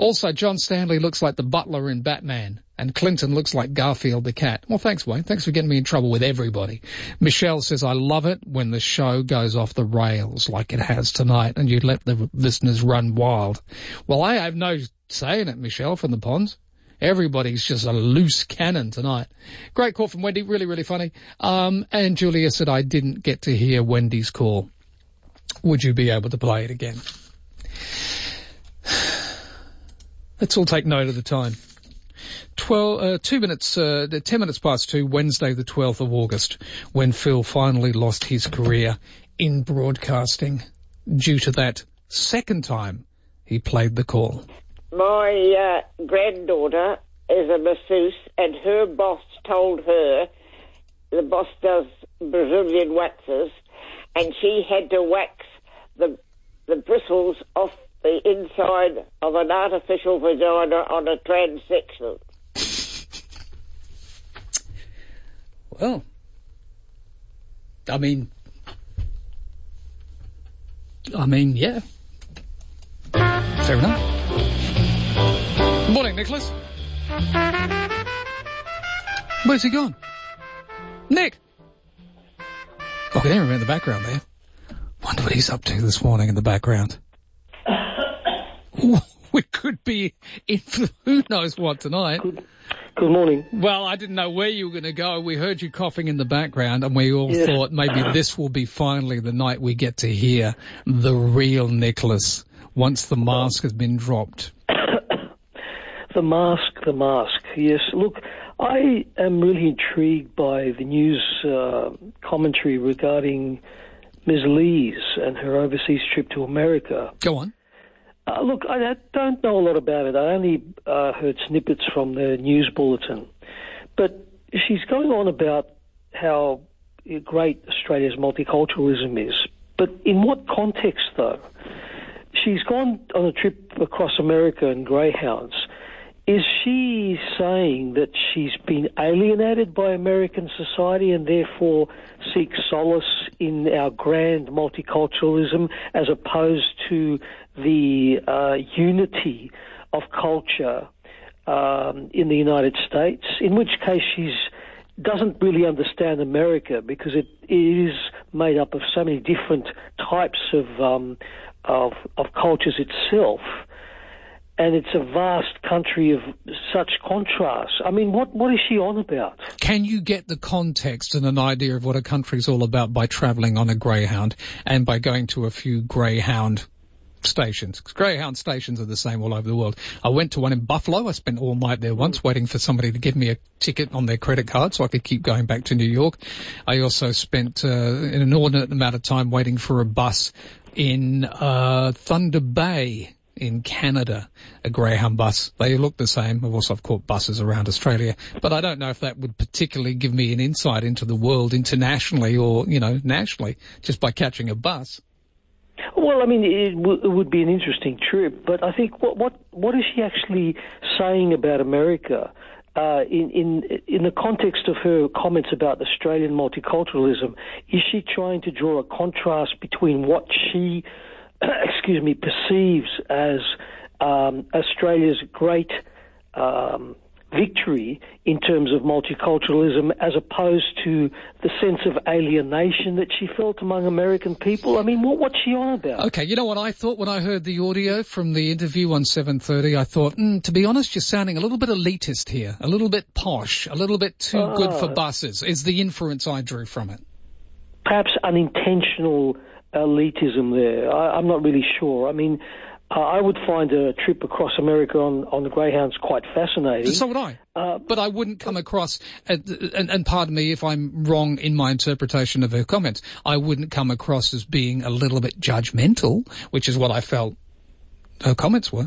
Also, John Stanley looks like the butler in Batman, and Clinton looks like Garfield the cat. Well, thanks, Wayne. Thanks for getting me in trouble with everybody. Michelle says, I love it when the show goes off the rails like it has tonight, and you let the listeners run wild. Well, I have no say in it, Michelle from the Ponds. Everybody's just a loose cannon tonight. Great call from Wendy. Really, really funny. And Julia said, I didn't get to hear Wendy's call. Would you be able to play it again? Let's all take note of the time. 10 minutes past 2, Wednesday the 12th of August, when Phil finally lost his career in broadcasting due to that second time he played the call. My granddaughter is a masseuse, and her boss told her, the boss does Brazilian waxes, and she had to wax the bristles off the inside of an artificial vagina on a transection. Well, I mean, yeah. Fair enough. Good morning, Nicholas. Where's he gone? Nick! I can hear him in the background there. Wonder what he's up to this morning in the background. We could be in for who knows what tonight. Good morning. Well, I didn't know where you were going to go. We heard you coughing in the background, and we all thought maybe this will be finally the night we get to hear the real Nicholas once the mask has been dropped. The mask. Yes, look, I am really intrigued by the news commentary regarding Ms. Lees and her overseas trip to America. Go on. Look, I don't know a lot about it. I only heard snippets from the news bulletin. But she's going on about how great Australia's multiculturalism is. But in what context, though? She's gone on a trip across America in Greyhounds. Is she saying that she's been alienated by American society and therefore seeks solace in our grand multiculturalism as opposed to the unity of culture in the United States, in which case she doesn't really understand America because it is made up of so many different types of cultures itself. And it's a vast country of such contrast. I mean, what is she on about? Can you get the context and an idea of what a country's all about by travelling on a Greyhound and by going to a few Greyhound stations? Because Greyhound stations are the same all over the world. I went to one in Buffalo. I spent all night there once waiting for somebody to give me a ticket on their credit card so I could keep going back to New York. I also spent an inordinate amount of time waiting for a bus in Thunder Bay in Canada, a Greyhound bus. They look the same. I've caught buses around Australia, but I don't know if that would particularly give me an insight into the world internationally or, nationally, just by catching a bus. Well, I mean, it would be an interesting trip, but I think what is she actually saying about America in the context of her comments about Australian multiculturalism? Is she trying to draw a contrast between what she perceives as Australia's great victory in terms of multiculturalism as opposed to the sense of alienation that she felt among American people? I mean, what's she on about? Okay, you know what I thought when I heard the audio from the interview on 7:30? I thought, to be honest, you're sounding a little bit elitist here, a little bit posh, a little bit too good for buses, is the inference I drew from it. Perhaps unintentional elitism there. I'm not really sure. I mean, I would find a trip across America on the Greyhounds quite fascinating. So would I. But I wouldn't come across, and pardon me if I'm wrong in my interpretation of her comments, I wouldn't come across as being a little bit judgmental, which is what I felt her comments were.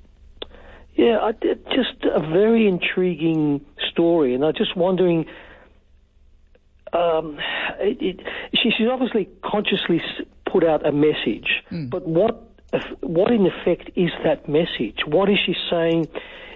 Yeah, just a very intriguing story, and I'm just wondering, she's obviously consciously put out a message, but what in effect is that message? What is she saying?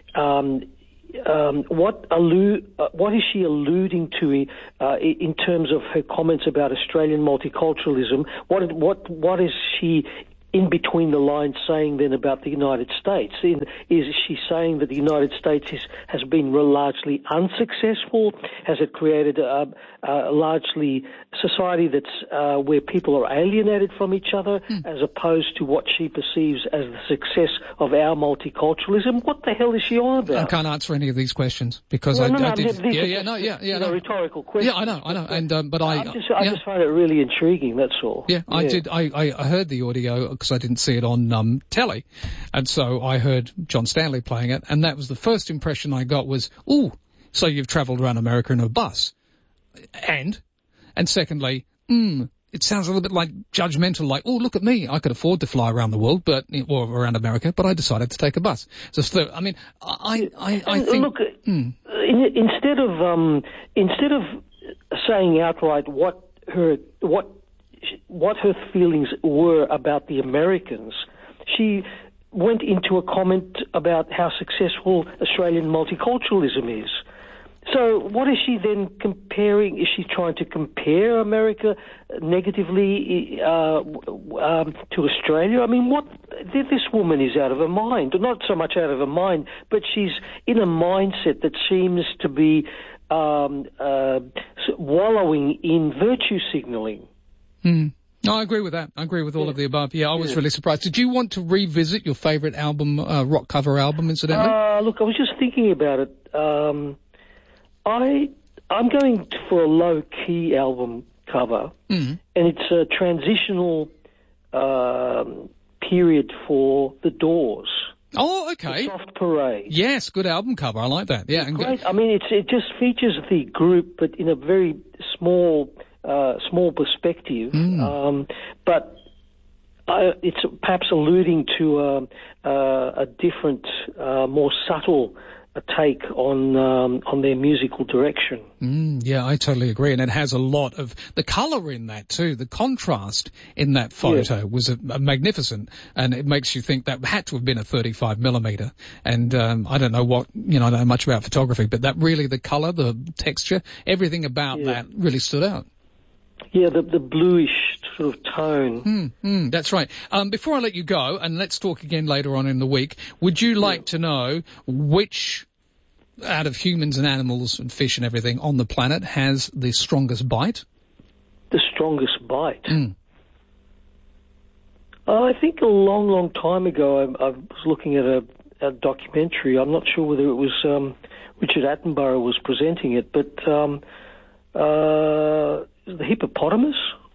What is she alluding to in terms of her comments about Australian multiculturalism? What is she in between the lines saying then about the United States? Is she saying that the United States has been largely unsuccessful? Has it created a largely society that's where people are alienated from each other, as opposed to what she perceives as the success of our multiculturalism? What the hell is she on about? I can't answer any of these questions because No, I did. Rhetorical questions. Yeah, I know, and but I just find it really intriguing. That's all. Yeah, I did. I heard the audio because I didn't see it on telly, and so I heard John Stanley playing it, and that was the first impression I got was, ooh, so you've travelled around America in a bus, and secondly, it sounds a little bit like judgmental, like, oh, look at me, I could afford to fly around the world, or around America, but I decided to take a bus. So, I mean, I think. Look, instead of saying outright what her feelings were about the Americans, she went into a comment about how successful Australian multiculturalism is. So what is she then comparing? Is she trying to compare America negatively to Australia? I mean, this woman is out of her mind. Not so much out of her mind, but she's in a mindset that seems to be wallowing in virtue signalling. No, I agree with that. I agree with all of the above. Yeah, I was really surprised. Did you want to revisit your favourite album, rock cover album, incidentally? Look, I was just thinking about it. I'm going for a low-key album cover, and it's a transitional period for The Doors. Oh, okay. The Soft Parade. Yes, good album cover. I like that. Yeah, great. I mean, it just features the group, but in a very small perspective. But it's perhaps alluding to a different, more subtle take on their musical direction. Yeah, I totally agree. And it has a lot of the colour in that too. The contrast in that photo was a magnificent, and it makes you think that had to have been a 35mm. And I don't know I don't know much about photography, but that really, the colour, the texture, everything about that really stood out. Yeah, the bluish sort of tone. That's right. Before I let you go, and let's talk again later on in the week, would you like to know which out of humans and animals and fish and everything on the planet has the strongest bite? The strongest bite? I think a long, long time ago I was looking at a documentary. I'm not sure whether it was Richard Attenborough was presenting it, but the hippopotamus?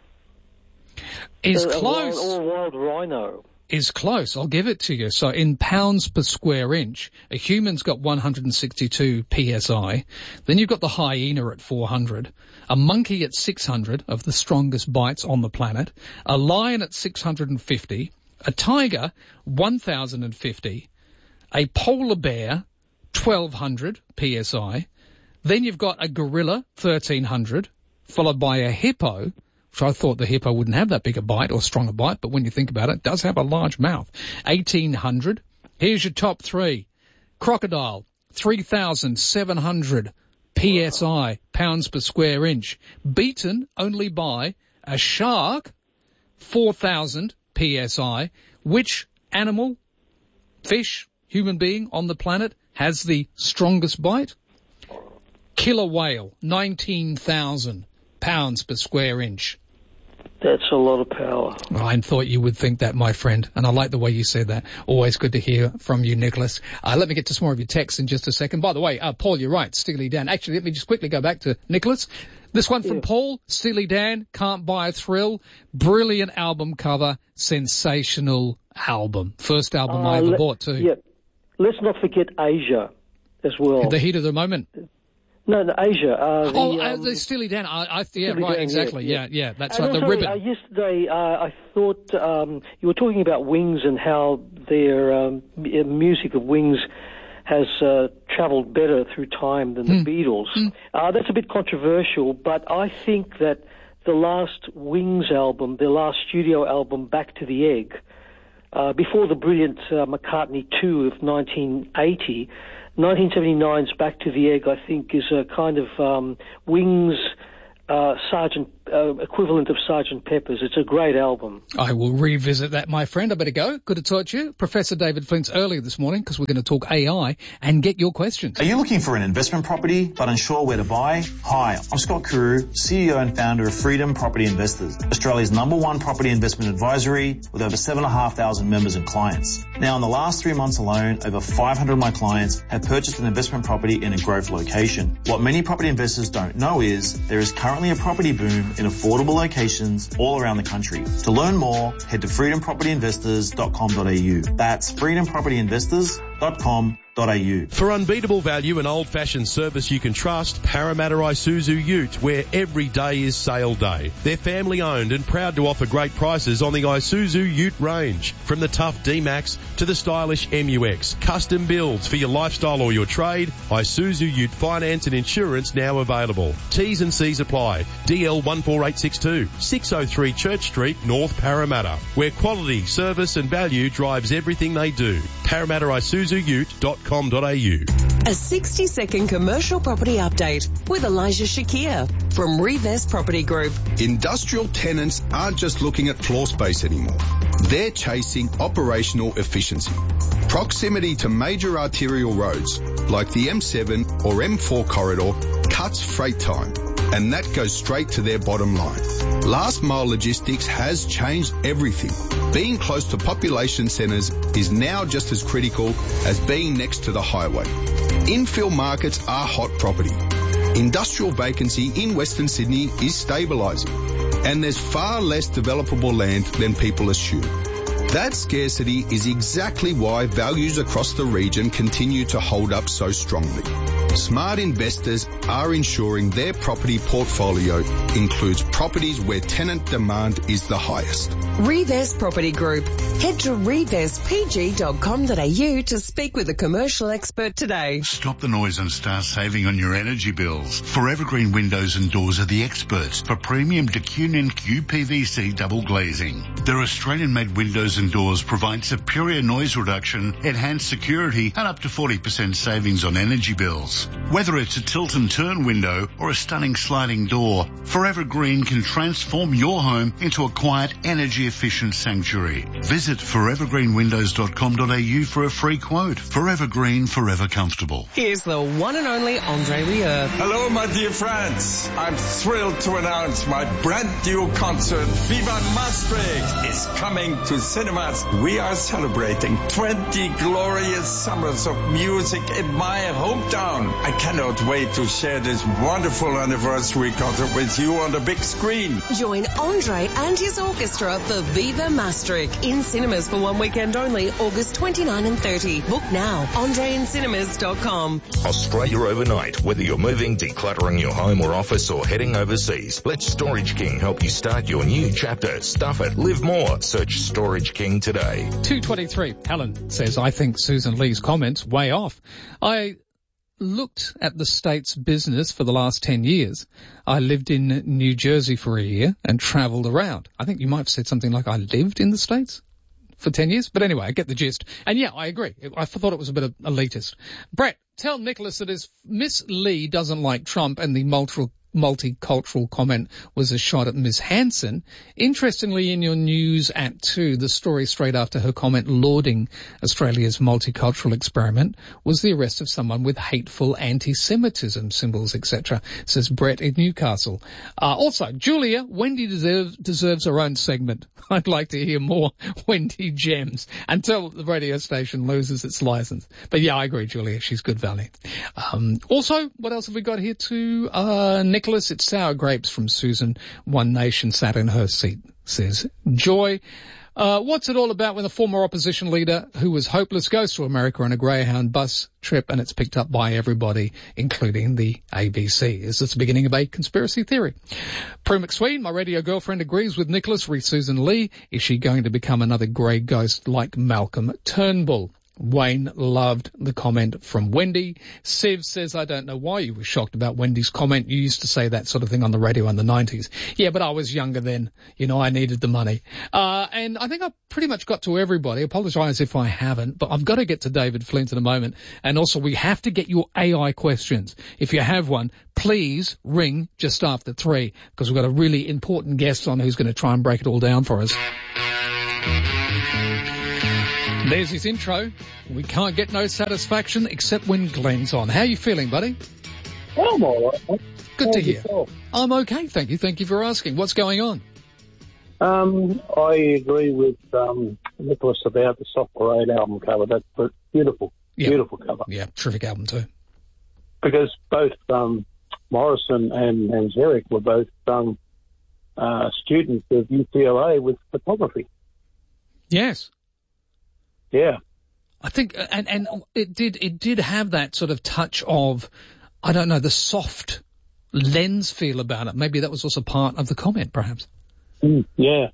Is close. Or a wild rhino. Is close. I'll give it to you. So in pounds per square inch, a human's got 162 psi. Then you've got the hyena at 400, a monkey at 600 of the strongest bites on the planet, a lion at 650, a tiger 1050, a polar bear 1200 psi. Then you've got a gorilla 1300, followed by a hippo, which I thought the hippo wouldn't have that big a bite or strong a bite, but when you think about it, it does have a large mouth. 1800. Here's your top three. Crocodile, 3,700 psi, pounds per square inch. Beaten only by a shark, 4,000 psi. Which animal, fish, human being on the planet has the strongest bite? Killer whale, 19,000 pounds per square inch. That's a lot of power. I thought you would think that, my friend, and I like the way you said that. Always good to hear from you, Nicholas. Let me get to some more of your texts in just a second. By the way, Paul, you're right, Steely Dan. Actually, let me just quickly go back to Nicholas. This one from Paul, Steely Dan, Can't Buy a Thrill. Brilliant album cover, sensational album. First album I ever bought, too. Yeah. Let's not forget Asia as well. The heat of the moment. No, Asia. The Steely Dan. Steely right, Dan, exactly. Yeah, that's right. Also, the ribbon. Yesterday, I thought you were talking about Wings and how their music of Wings has travelled better through time than the Beatles. That's a bit controversial, but I think that the last Wings album, their last studio album, Back to the Egg, before the brilliant McCartney 2 of 1980, 1979's Back to the Egg, I think, is a kind of Wings, Sgt. equivalent of Sgt. Pepper's. It's a great album. I will revisit that, my friend. I better go. Good to talk to you. Professor David Flint's earlier this morning because we're going to talk AI and get your questions. Are you looking for an investment property but unsure where to buy? Hi, I'm Scott Kuru, CEO and founder of Freedom Property Investors, Australia's #1 property investment advisory with over 7,500 members and clients. Now, in the last 3 months alone, over 500 of my clients have purchased an investment property in a growth location. What many property investors don't know is there is currently a property boom in affordable locations all around the country. To learn more, head to freedompropertyinvestors.com.au. That's freedompropertyinvestors.com.au. For unbeatable value and old-fashioned service you can trust, Parramatta Isuzu Ute, where every day is sale day. They're family-owned and proud to offer great prices on the Isuzu Ute range. From the tough D-Max to the stylish MUX. Custom builds for your lifestyle or your trade. Isuzu Ute finance and insurance now available. T's and C's apply. DL 14862, 603 Church Street, North Parramatta, where quality, service and value drives everything they do. ParramattaIsuzuUte.com.au. A 60-second commercial property update with Elijah Shakir from Revest Property Group. Industrial tenants aren't just looking at floor space anymore. They're chasing operational efficiency. Proximity to major arterial roads like the M7 or M4 corridor cuts freight time, and that goes straight to their bottom line. Last mile logistics has changed everything. Being close to population centres is now just as critical as being next to the highway. Infill markets are hot property. Industrial vacancy in Western Sydney is stabilising, and there's far less developable land than people assume. That scarcity is exactly why values across the region continue to hold up so strongly. Smart investors are ensuring their property portfolio includes properties where tenant demand is the highest. Revest Property Group. Head to revestpg.com.au to speak with a commercial expert today. Stop the noise and start saving on your energy bills. Forever Green Windows and Doors are the experts for premium DeCunin QPVC double glazing. Their Australian-made windows and doors provide superior noise reduction, enhanced security and up to 40% savings on energy bills. Whether it's a tilt and turn window or a stunning sliding door, Forever Green can transform your home into a quiet, energy-efficient sanctuary. Visit forevergreenwindows.com.au for a free quote. Forever Green, forever comfortable. Here's the one and only Andre Rieu. Hello, my dear friends. I'm thrilled to announce my brand new concert, Viva Maastricht, is coming to cinemas. We are celebrating 20 glorious summers of music in my hometown. I cannot wait to share this wonderful anniversary concert with you on the big screen. Join Andre and his orchestra for Viva Maastricht in cinemas for one weekend only, August 29 and 30. Book now, andreincinemas.com. Australia overnight. Whether you're moving, decluttering your home or office, or heading overseas, let Storage King help you start your new chapter. Stuff it. Live more. Search Storage King today. 223. Helen says, I think Susan Lee's comments way off. I looked at the state's business for the last 10 years. I lived in New Jersey for a year and travelled around. I think you might have said something like I lived in the States for 10 years. But anyway, I get the gist. And yeah, I agree. I thought it was a bit of elitist. Brett, tell Nicholas that if Miss Lee doesn't like Trump and the multicultural comment was a shot at Ms. Hanson. Interestingly, in your news at 2, the story straight after her comment lauding Australia's multicultural experiment was the arrest of someone with hateful anti-Semitism symbols, etc., says Brett in Newcastle. Also, Julia, Wendy deserves her own segment. I'd like to hear more Wendy gems until the radio station loses its license. But yeah, I agree, Julia. She's good value. Also, what else have we got here too? Nicholas, it's sour grapes from Susan. One Nation sat in her seat, says Joy. What's it all about when a former opposition leader who was hopeless goes to America on a Greyhound bus trip and it's picked up by everybody, including the ABC? Is this the beginning of a conspiracy theory? Prue McSween, my radio girlfriend, agrees with Nicholas re Susan Lee. Is she going to become another grey ghost like Malcolm Turnbull? Wayne loved the comment from Wendy. Siv says, I don't know why you were shocked about Wendy's comment. You used to say that sort of thing on the radio in the 90s. Yeah, but I was younger then. You know, I needed the money. And I think I pretty much got to everybody. Apologise if I haven't, but I've got to get to David Flint in a moment. And also, we have to get your AI questions. If you have one, please ring just after 3, because we've got a really important guest on who's going to try and break it all down for us. There's his intro. We can't get no satisfaction except when Glenn's on. How you feeling, buddy? I'm all right. Good to hear. I'm okay, thank you. Thank you for asking. What's going on? I agree with Nicholas about the Soft Parade album cover. That's beautiful. Yeah. Beautiful cover. Yeah, terrific album too. Because both Morrison and Zarek were both students of UCLA with photography. Yes. Yeah. I think, and it did have that sort of touch of, I don't know, the soft lens feel about it. Maybe that was also part of the comment, perhaps. Yeah.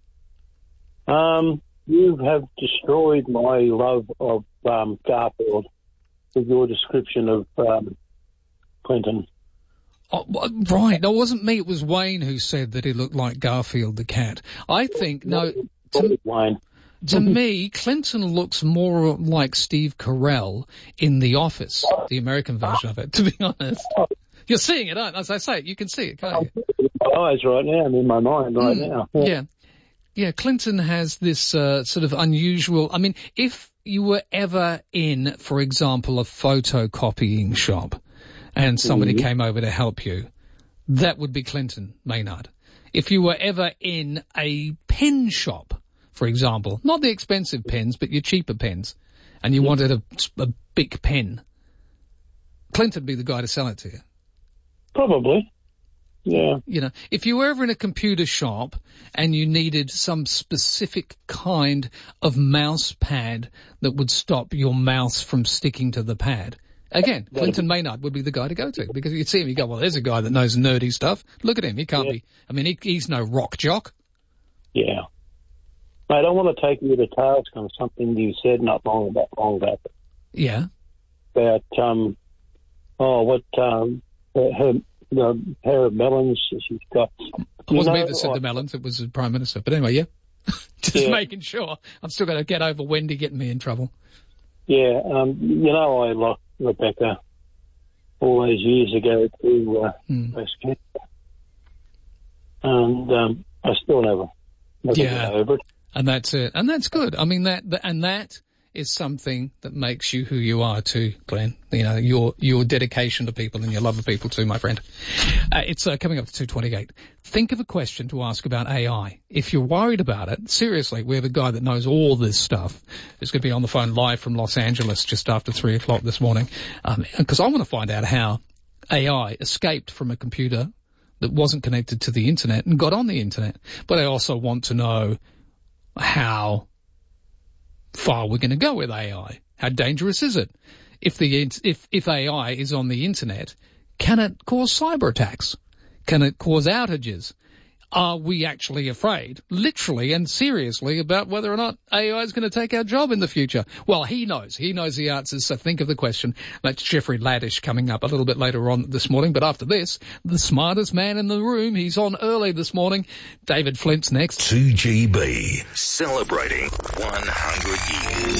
You have destroyed my love of Garfield with your description of Clinton. Oh, right. No, it wasn't me. It was Wayne who said that he looked like Garfield the cat. I think, Wayne. To me, Clinton looks more like Steve Carell in The Office, the American version of it, to be honest. You're seeing it, aren't you? As I say it, you can see it, can't you? My eyes right now. I'm in my mind right now. Yeah. Yeah, Clinton has this sort of unusual... I mean, if you were ever in, for example, a photocopying shop and somebody came over to help you, that would be Clinton Maynard. If you were ever in a pen shop, for example, not the expensive pens, but your cheaper pens, and you wanted a big pen, Clinton would be the guy to sell it to you. Probably. Yeah. You know, if you were ever in a computer shop and you needed some specific kind of mouse pad that would stop your mouse from sticking to the pad, again, Clinton Maynard would be the guy to go to, because you'd see him, you go, well, there's a guy that knows nerdy stuff. Look at him. He can't be, I mean, he's no rock jock. Yeah. I don't want to take you to task on something you said not long ago. Yeah. About, the pair of melons she's got. It wasn't me that said the melons, it was the Prime Minister. But anyway, yeah. Just making sure. I'm still going to get over Wendy getting me in trouble. Yeah, I lost Rebecca all those years ago to breast cancer. And I still never got over it. And that's it. And that's good. I mean, that is something that makes you who you are too, Glenn. You know, your dedication to people and your love of people too, my friend. It's coming up to 2:28. Think of a question to ask about AI. If you're worried about it, seriously, we have a guy that knows all this stuff who's going to be on the phone live from Los Angeles just after 3 o'clock this morning. Because I want to find out how AI escaped from a computer that wasn't connected to the internet and got on the internet. But I also want to know how far we're going to go with AI. How dangerous is it? If AI is on the internet, can it cause cyber attacks? Can it cause outages? Are we actually afraid, literally and seriously, about whether or not AI is going to take our job in the future? Well, he knows. He knows the answers, so think of the question. That's Jeffrey Laddish coming up a little bit later on this morning. But after this, the smartest man in the room, he's on early this morning. David Flint's next. 2GB, celebrating 100 years.